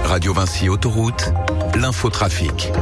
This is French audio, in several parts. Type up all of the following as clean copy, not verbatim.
Radio Vinci Autoroute, l'infotrafic.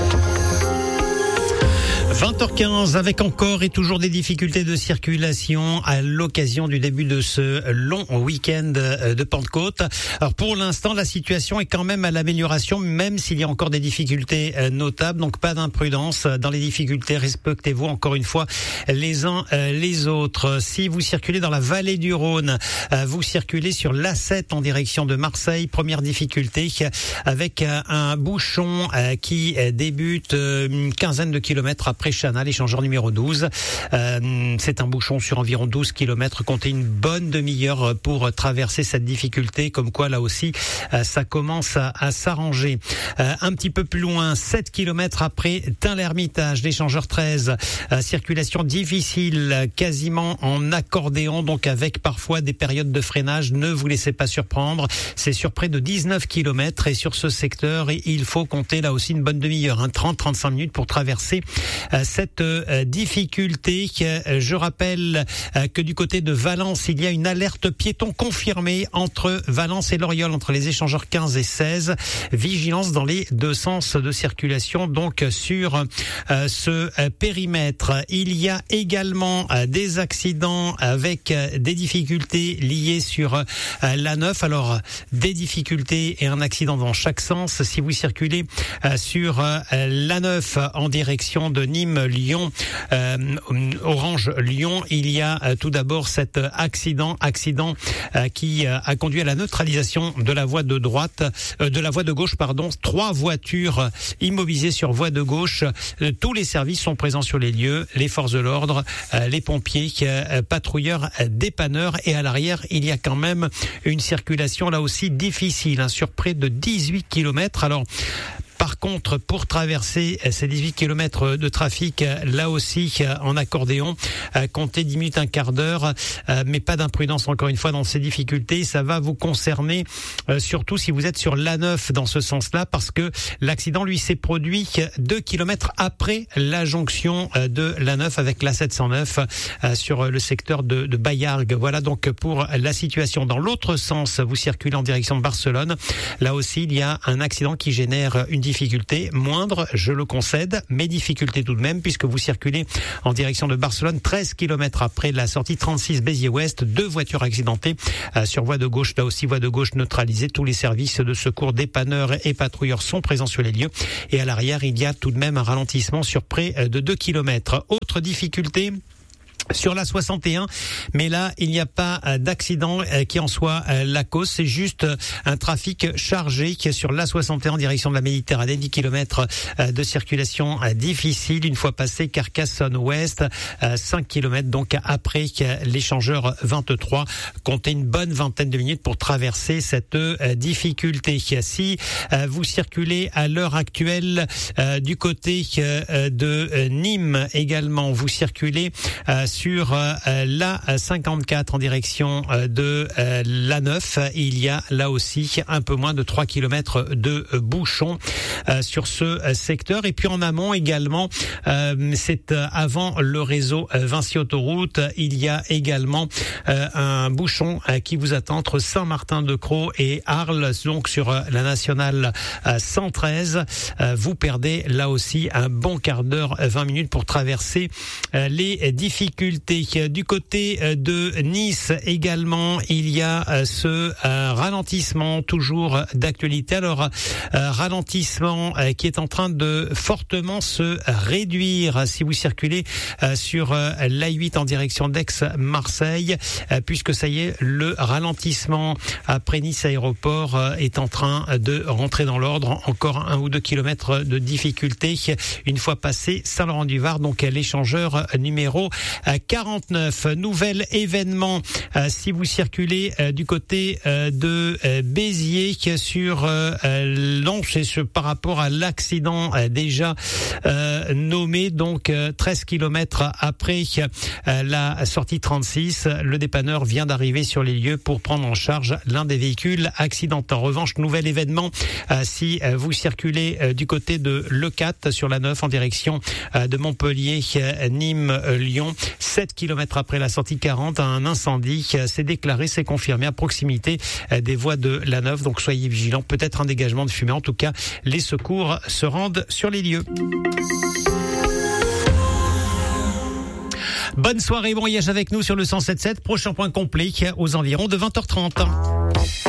20h15 avec encore et toujours des difficultés de circulation à l'occasion du début de ce long week-end de Pentecôte. Alors pour l'instant, la situation est quand même à l'amélioration, même s'il y a encore des difficultés notables. Donc pas d'imprudence dans les difficultés. Respectez-vous encore une fois les uns les autres. Si vous circulez dans la vallée du Rhône, vous circulez sur l'A7 en direction de Marseille. Première difficulté avec un bouchon qui débute une quinzaine de kilomètres après Chana, l'échangeur numéro 12. C'est un bouchon sur environ 12 km. Comptez une bonne demi-heure pour traverser cette difficulté. Comme quoi, là aussi, ça commence à s'arranger. Un petit peu plus loin, 7 km après Tain-l'Hermitage, l'échangeur 13. Circulation difficile, quasiment en accordéon, donc avec parfois des périodes de freinage. Ne vous laissez pas surprendre. C'est sur près de 19 km et sur ce secteur, il faut compter là aussi une bonne demi-heure, 30-35 minutes pour traverser cette difficulté. Je rappelle que du côté de Valence, il y a une alerte piéton confirmée entre Valence et Loriol, entre les échangeurs 15 et 16. Vigilance dans les deux sens de circulation, donc sur ce périmètre. Il y a également des accidents avec des difficultés liées sur l'A9. Alors, des difficultés et un accident dans chaque sens. Si vous circulez sur l'A9 en direction de Nîmes-Lyon, Orange-Lyon, il y a tout d'abord cet accident qui a conduit à la neutralisation de la voie de droite, de la voie de gauche, pardon. 3 voitures immobilisées sur voie de gauche. Tous les services sont présents sur les lieux, les forces de l'ordre, les pompiers, patrouilleurs, dépanneurs, et à l'arrière, il y a quand même une circulation là aussi difficile, sur près de 18 km. Alors, par contre, pour traverser ces 18 km de trafic, là aussi en accordéon, comptez 10 minutes, un quart d'heure, mais pas d'imprudence encore une fois dans ces difficultés. Ça va vous concerner, surtout si vous êtes sur l'A9 dans ce sens-là, parce que l'accident, lui, s'est produit 2 km après la jonction de l'A9 avec l'A709 sur le secteur de Baillargues. Voilà donc pour la situation. Dans l'autre sens, vous circulez en direction de Barcelone. Là aussi, il y a un accident qui génère une difficulté moindre, je le concède, mais difficulté tout de même, puisque vous circulez en direction de Barcelone, 13 km après la sortie 36 Béziers-Ouest, 2 voitures accidentées sur voie de gauche, là aussi voie de gauche neutralisée. Tous les services de secours, dépanneurs et patrouilleurs sont présents sur les lieux, et à l'arrière, il y a tout de même un ralentissement sur près de 2 km. Autre difficulté sur la 61, mais là, il n'y a pas d'accident qui en soit la cause. C'est juste un trafic chargé qui est sur la 61 en direction de la Méditerranée. 10 km de circulation difficile une fois passé Carcassonne-Ouest. 5 km donc après l'échangeur 23. Comptez une bonne vingtaine de minutes pour traverser cette difficulté. Si vous circulez à l'heure actuelle du côté de Nîmes également, vous circulez sur la 54 en direction de l'A9, il y a là aussi un peu moins de 3 km de bouchons sur ce secteur. Et puis en amont également, c'est avant le réseau Vinci Autoroute, il y a également un bouchon qui vous attend entre Saint-Martin-de-Crau et Arles, donc sur la nationale 113. Vous perdez là aussi un bon quart d'heure, 20 minutes pour traverser les difficultés. Du côté de Nice également, il y a ce ralentissement toujours d'actualité. Alors, ralentissement qui est en train de fortement se réduire si vous circulez sur l'A8 en direction d'Aix-Marseille, puisque ça y est, le ralentissement après Nice Aéroport est en train de rentrer dans l'ordre. Encore 1 ou 2 kilomètres de difficulté une fois passé Saint-Laurent-du-Var, donc l'échangeur numéro 49. Nouvel événement si vous circulez du côté de Béziers sur par rapport à l'accident déjà nommé, donc 13 km après la sortie 36. Le dépanneur vient d'arriver sur les lieux pour prendre en charge l'un des véhicules accidentés. En revanche, nouvel événement si vous circulez du côté de l'E4 sur la 9 en direction de Montpellier, Nîmes, Lyon. 7 km après la sortie 40, un incendie s'est déclaré, s'est confirmé à proximité des voies de la Neuve. Donc soyez vigilants, peut-être un dégagement de fumée. En tout cas, les secours se rendent sur les lieux. Bonne soirée, bon voyage avec nous sur le 107.7. Prochain point complet aux environs de 20h30.